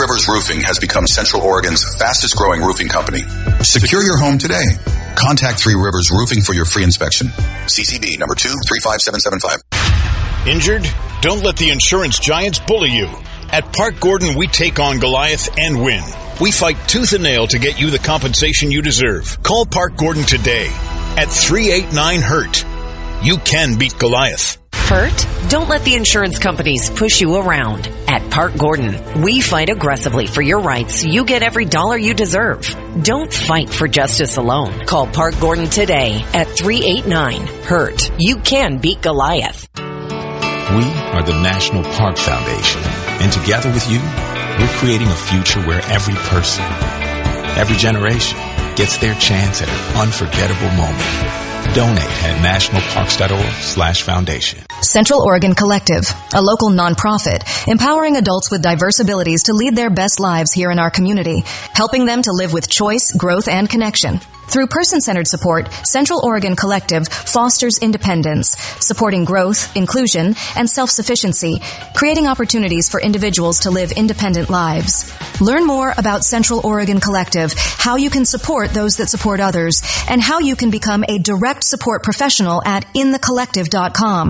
Rivers Roofing has become Central Oregon's fastest growing roofing company. Secure your home today. Contact 3 Rivers Roofing for your free inspection. CCD number 235775. Injured? Don't let the insurance giants bully you. At Park Gordon, we take on Goliath and win. We fight tooth and nail to get you the compensation you deserve. Call Park Gordon today at 389-HURT. You can beat Goliath. Hurt? Don't let the insurance companies push you around. At Park Gordon, we fight aggressively for your rights so you get every dollar you deserve. Don't fight for justice alone. Call Park Gordon today at 389-HURT. You can beat Goliath. We are the National Park Foundation, and together with you, we're creating a future where every person, every generation gets their chance at an unforgettable moment. Donate at nationalparks.org/foundation. Central Oregon Collective, a local nonprofit empowering adults with diverse abilities to lead their best lives here in our community, helping them to live with choice, growth, and connection. Through person-centered support, Central Oregon Collective fosters independence, supporting growth, inclusion, and self-sufficiency, creating opportunities for individuals to live independent lives. Learn more about Central Oregon Collective, how you can support those that support others, and how you can become a direct support professional at inthecollective.com.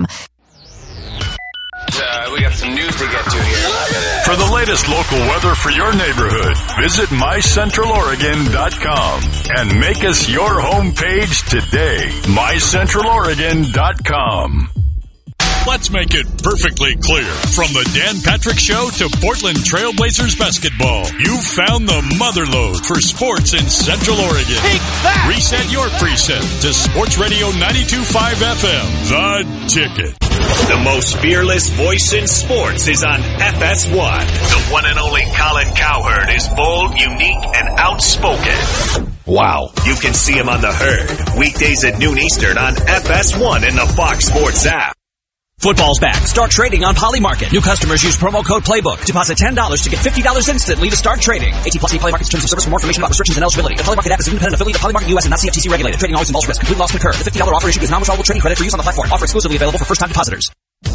We got some news to get to here. For the latest local weather for your neighborhood, visit mycentraloregon.com and make us your homepage today. mycentraloregon.com. Let's make it perfectly clear. From the Dan Patrick Show to Portland Trailblazers basketball, you've found the motherlode for sports in Central Oregon. Take that! Reset your preset to Sports Radio 92.5 FM, The Ticket. The most fearless voice in sports is on FS1. The one and only Colin Cowherd is bold, unique, and outspoken. Wow. You can see him on The Herd, weekdays at noon Eastern on FS1 and the Fox Sports app. Football's back. Start trading on Polymarket. New customers use promo code PLAYBOOK. Deposit $10 to get $50 instantly to start trading. 18+ see Polymarket's terms of service for more information about restrictions and eligibility. The Polymarket app is an independent affiliate of Polymarket US and not CFTC regulated. Trading always involves risk. Complete loss can occur. The $50 offer issued is non-withdrawable trading credit for use on the platform. Offer exclusively available for first-time depositors.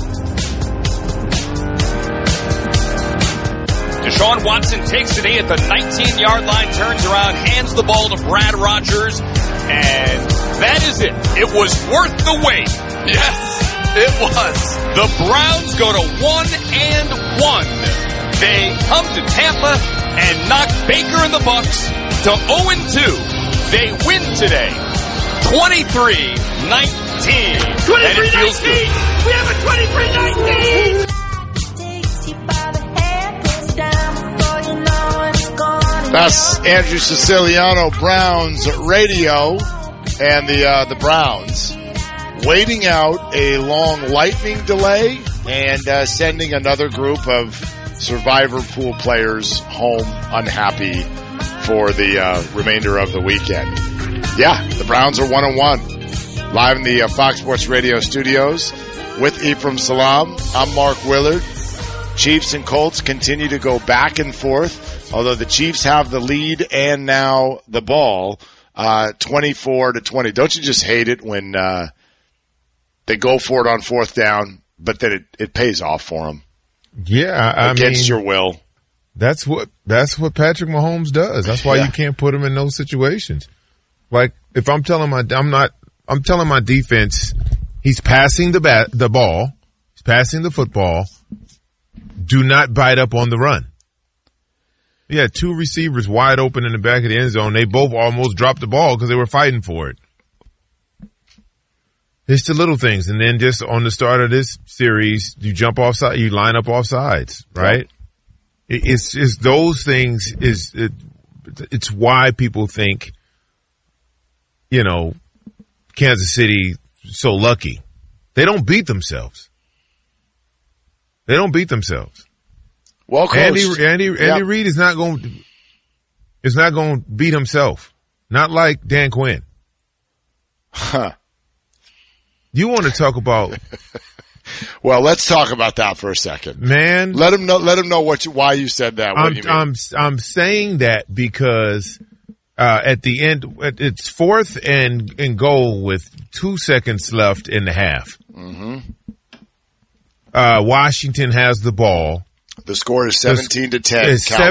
Deshaun Watson takes it in at the 19-yard line, turns around, hands the ball to Brad Rogers, and that is it. It was worth the wait. Yes. It was. The Browns go to 1-1. They come to Tampa and knock Baker and the Bucs to 0-2. They win today, 23-19. 23-19. We have a 23-19. That's Andrew Siciliano, Browns Radio, and the Browns waiting out a long lightning delay and sending another group of survivor pool players home unhappy for the remainder of the weekend. Yeah, the Browns are 1-1. Live in the Fox Sports Radio studios with Ephraim Salam. I'm Mark Willard. Chiefs and Colts continue to go back and forth, although the Chiefs have the lead and now the ball, 24-20. Don't you just hate it when they go for it on fourth down, but then it pays off for them? Yeah, I against mean, your will. That's what Patrick Mahomes does. That's why you can't put him in those situations. Like if I'm telling my defense, he's passing the ball, he's passing the football. Do not bite up on the run. Yeah, two receivers wide open in the back of the end zone. They both almost dropped the ball because they were fighting for it. It's the little things. And then just on the start of this series, you jump offside, you line up off sides, right? It's those things it's why people think, Kansas City so lucky. They don't beat themselves. Well, coached. Andy Reid is not going to beat himself. Not like Dan Quinn. Huh. You want to talk about? Well, let's talk about that for a second, man. Let him know why you said that. What do you mean? I'm saying that because at the end, it's 4th and goal with 2 seconds left in the half. Mm-hmm. Washington has the ball. The score is 17-10. It's Cowboys.